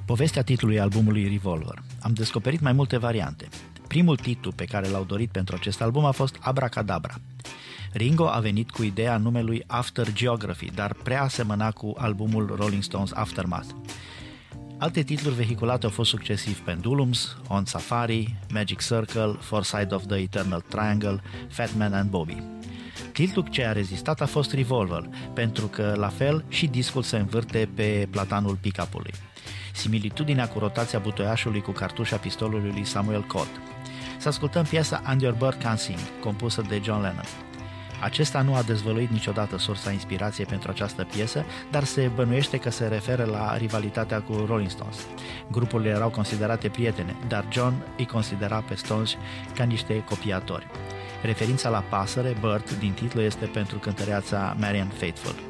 Povestea titlului albumului Revolver. Am descoperit mai multe variante. Primul titlu pe care l-au dorit pentru acest album a fost Abracadabra. Ringo a venit cu ideea numelui After Geography, dar prea asemăna cu albumul Rolling Stones Aftermath. Alte titluri vehiculate au fost succesiv Pendulums, On Safari, Magic Circle, Far Side of the Eternal Triangle, Fat Man and Bobby. Titlul ce a rezistat a fost Revolver, pentru că, la fel, și discul se învârte pe platanul pick-up-ului. Similitudinea cu rotația butoiașului cu cartușa pistolului lui Samuel Colt. Să ascultăm piesa And Your Bird Can Sing, compusă de John Lennon. Acesta nu a dezvăluit niciodată sursa inspirației pentru această piesă, dar se bănuiește că se referă la rivalitatea cu Rolling Stones. Grupurile erau considerate prietene, dar John îi considera pe Stones ca niște copiatori. Referința la pasăre, Bird, din titlu este pentru cântăreața Marianne Faithfull.